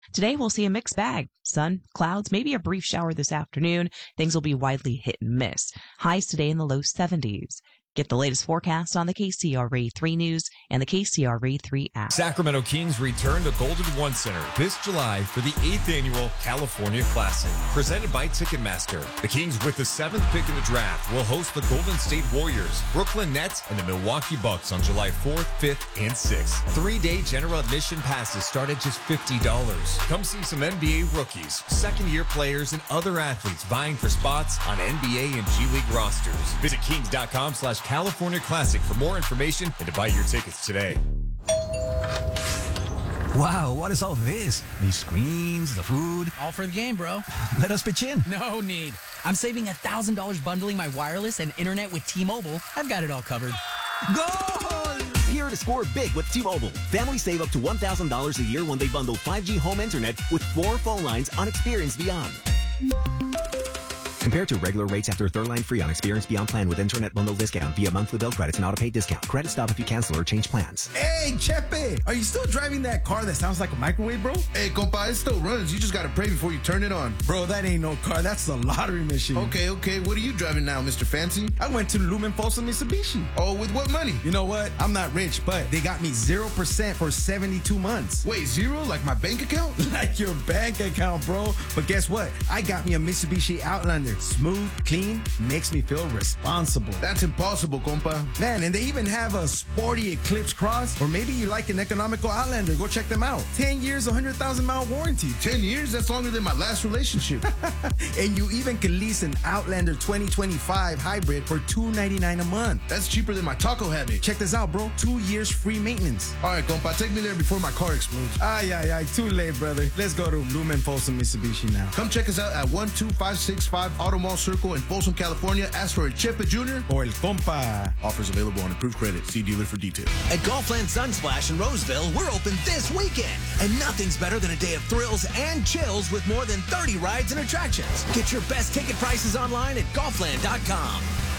Today, we'll see a mixed bag. Sun, clouds, maybe a brief shower this afternoon. Things will be widely hit and miss. Highs today in the low 70s. Get the latest forecast on the KCRA 3 News and the KCRA 3 app. Sacramento Kings return to Golden One Center this July for the 8th annual California Classic, presented by Ticketmaster. The Kings, with the 7th pick in the draft, will host the Golden State Warriors, Brooklyn Nets, and the Milwaukee Bucks on July 4th, 5th, and 6th. 3-day general admission passes start at just $50. Come see some NBA rookies, second-year players, and other athletes vying for spots on NBA and G League rosters. Visit kings.com/California Classic for more information and to buy your tickets today. Wow, what is all this? These screens, the food. All for the game, bro. Let us pitch in. No need. I'm saving $1,000 bundling my wireless and internet with T-Mobile. I've got it all covered. Goal! Here to score big with T-Mobile. Families save up to $1,000 a year when they bundle 5G home internet with 4 phone lines on Experience Beyond. Compared to regular rates after third line free on Experience Beyond plan with internet bundle discount via monthly bill credits and auto-pay discount. Credit stop if you cancel or change plans. Hey, Chepe, are you still driving that car that sounds like a microwave, bro? Hey, compa, it still runs. You just gotta pray before you turn it on. Bro, that ain't no car. That's the lottery machine. Okay. What are you driving now, Mr. Fancy? I went to Lumen Folsom Mitsubishi. Oh, with what money? You know what? I'm not rich, but they got me 0% for 72 months. Wait, 0? Like my bank account? Like your bank account, bro. But guess what? I got me a Mitsubishi Outlander. Smooth, clean, makes me feel responsible. That's impossible, compa. Man, and they even have a sporty Eclipse Cross, or maybe you like an economical Outlander. Go check them out. 10 years, 100,000-mile warranty. 10 years? That's longer than my last relationship. And you even can lease an Outlander 2025 hybrid for $299 a month. That's cheaper than my taco habit. Check this out, bro. 2 years free maintenance. All right, compa, take me there before my car explodes. Ay, too late, brother. Let's go to Lumen Folsom Mitsubishi now. Come check us out at 12565 Auto Mall Circle in Folsom, California. Ask for a Chepe Jr. or El Compa. Offers available on approved credit. See dealer for details. At Golfland Sunsplash in Roseville, we're open this weekend. And nothing's better than a day of thrills and chills with more than 30 rides and attractions. Get your best ticket prices online at golfland.com.